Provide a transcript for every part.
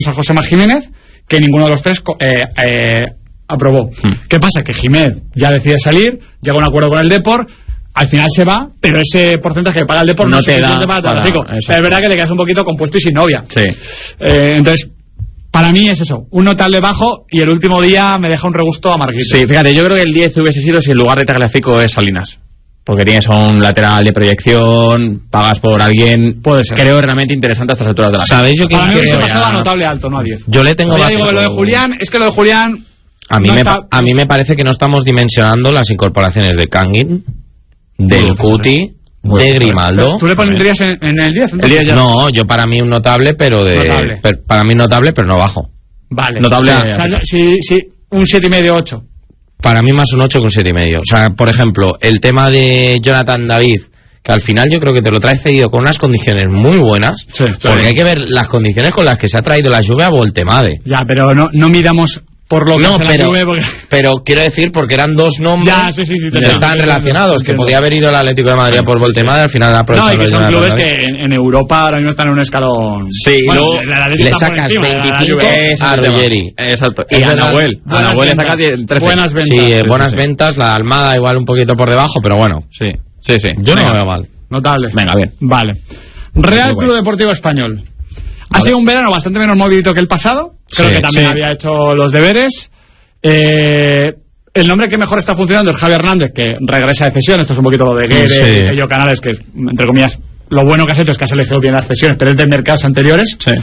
a José Má Jiménez, que ninguno de los tres aprobó. ¿Qué pasa? Que Jiménez ya decide salir, llega a un acuerdo con el Depor, al final se va, pero ese porcentaje que paga el Depor no es suficiente para Tagliafico. Es verdad que te quedas un poquito compuesto y sin novia. Sí. Entonces, para mí es eso, un notable bajo, y el último día me deja un regusto amarguito. Sí, fíjate, yo creo que el 10 hubiese sido si en lugar de Tagliafico es Salinas. Porque tienes un lateral de proyección, pagas por alguien, puede ser, creo realmente interesante a estas alturas de la ¿Sabéis yo que para mí hubiese pasado a notable alto, no a 10. Yo le tengo digo que lo de Julián, es que lo de Julián a mí me parece que no estamos dimensionando las incorporaciones de Kangin, del Cuti, de Grimaldo. ¿Tú le pondrías en el 10? No, yo para mí un notable, pero para mí notable, pero no bajo. Vale. Notable. O sea, sí, un 7,5, 8. Para mí más un 8 que un 7,5. O sea, por ejemplo, el tema de Jonathan David, que al final yo creo que te lo trae cedido con unas condiciones muy buenas, sí, porque hay que ver las condiciones con las que se ha traído la Juve a Voltemade. Ya, pero no midamos por lo que hace la Juve, porque... pero quiero decir, porque eran dos nombres que estaban relacionados, que podía haber ido el Atlético de Madrid por Voltemade, al final aprovechado. No, y que son clubes que en Europa ahora mismo están en un escalón. Sí, bueno, le sacas 25 a Ruggeri. Exacto. Y a Nahuel. A Nahuel le sacas 13. Buenas ventas. Sí, buenas ventas. La Almada igual un poquito por debajo, pero bueno. Sí. Yo no lo veo mal. Notable. Venga, bien. Vale. Real Club Deportivo Español. Ha sido un verano bastante menos movidito que el pasado. Creo que también había hecho los deberes. El nombre que mejor está funcionando es Javi Hernández, que regresa de cesión. Esto es un poquito lo de Guede, Pello Canales, que entre comillas lo bueno que has hecho es que has elegido bien las cesiones, pero es de mercados anteriores. Sí.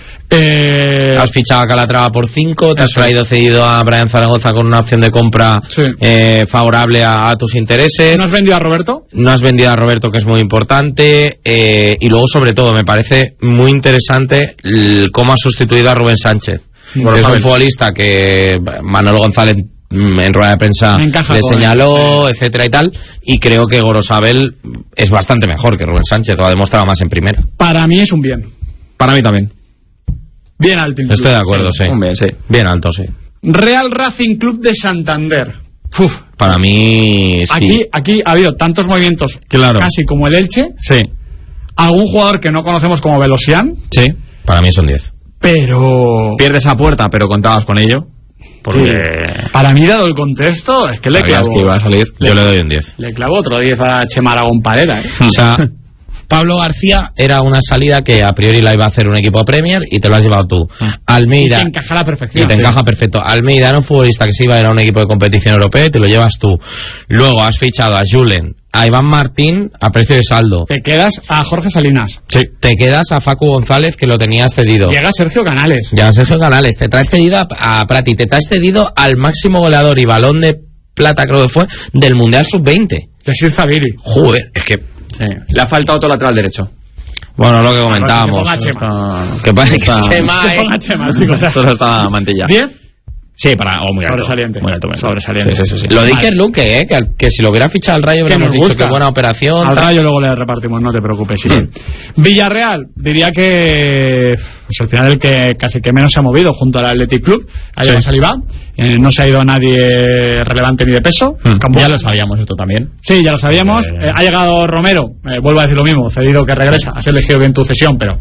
Has fichado a Calatrava por 5, te has traído cedido a Brian Zaragoza con una opción de compra favorable a tus intereses. ¿No has vendido a Roberto? No has vendido a Roberto, que es muy importante. Y luego, sobre todo, me parece muy interesante cómo has sustituido a Rubén Sánchez. Bueno, es un futbolista que Manolo González en rueda de prensa le señaló, etcétera y tal, y creo que Gorosabel es bastante mejor que Rubén Sánchez, lo ha demostrado más en primera. Para mí es un bien. Para mí también. Bien alto. Incluso. Estoy de acuerdo, sí. Un bien, sí. Bien alto, sí. Real Racing Club de Santander. Para mí, sí. Aquí ha habido tantos movimientos, casi como el Elche. Sí. Algún jugador que no conocemos como Velosian. Sí. Para mí son 10. Pero... pierdes a puerta, pero contabas con ello. Porque... para mí, dado el contexto, es que le clavó... que iba a salir. Yo le doy un 10. Le clavó otro 10 a Chema Aragón Parera, O sea, Pablo García era una salida que a priori la iba a hacer un equipo Premier y te lo has llevado tú. Almeida... y te encaja a la perfección. Y te encaja perfecto. Almeida era un futbolista que se iba a ir a un equipo de competición europea y te lo llevas tú. Luego has fichado a Julen, a Iván Martín a precio de saldo. Te quedas a Jorge Salinas. Sí. Te quedas a Facu González, que lo tenías cedido. Llega Sergio Canales. Te traes cedido a Prati. Te traes cedido al máximo goleador y balón de plata, creo que fue, del Mundial Sub-20. Yasir Zabiri. Joder, es que... sí. Le ha faltado otro lateral derecho. Bueno, lo que comentábamos. Que ponga Chema, chicos. Solo está Mantilla. ¿10? Sí, para... muy alto. Sobresaliente. Muy alto. Sobresaliente. Sí. Lo de Iker Luque, que si lo hubiera fichado al Rayo hubiéramos dicho que buena operación. Al Rayo luego le repartimos, no te preocupes. Sí. Villarreal, diría que pues al final el que casi que menos se ha movido junto al Athletic Club. Ha llegado Salivá, no se ha ido nadie relevante ni de peso. Ya lo sabíamos esto también. Sí, ya lo sabíamos. Ha llegado Romero, vuelvo a decir lo mismo, cedido que regresa. Has elegido bien tu cesión, pero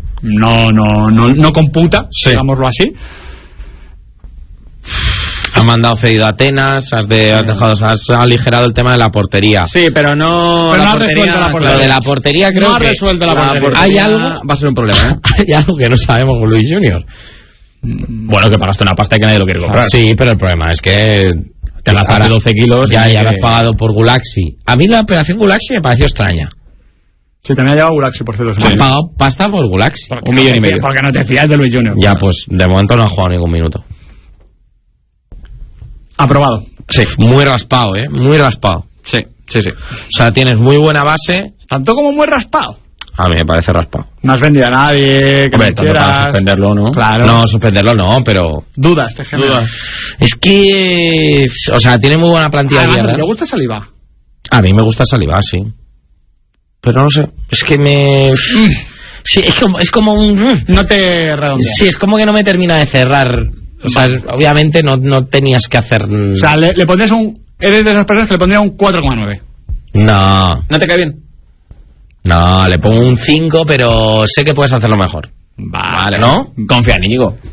no computa, digámoslo así. Has mandado cedido a Atenas, has aligerado el tema de la portería. Sí, pero no... pero no has resuelto la portería. Lo de la portería creo no que... No has resuelto la portería. Hay algo... va a ser un problema, Hay algo que no sabemos con Luis Junior. Bueno, que pagaste una pasta que nadie lo quiere comprar. Sí, pero el problema es que... te gastaste 12 kilos... Ya lo has pagado por Gulaxi. A mí la operación Gulaxi me pareció extraña. Sí, también ha llevado Gulaxi, por cierto. Has pagado pasta por Gulaxi. 1,5 millones. Porque no te fías de Luis Junior. Ya, pues de momento no ha jugado ningún minuto. Aprobado. Sí, muy raspado, muy raspado. Sí. O sea, tienes muy buena base. Tanto como muy raspado. A mí me parece raspado. No has vendido a nadie, que tanto para suspenderlo, ¿no? Claro. No, suspenderlo no, pero... Dudas, te genera. Es que... O sea, tiene muy buena plantilla. ¿Le gusta Saliba? A mí me gusta Saliba, sí. Pero no sé, es que me... Sí, es como un... No te redondea. Sí, es como que no me termina de cerrar. O sea, obviamente no tenías que hacer... O sea, le pondrías eres de esas personas que le pondría un 4,9. No. ¿No te cae bien? No, le pongo un 5, pero sé que puedes hacerlo mejor. Vale, ¿no? Confía en Íñigo.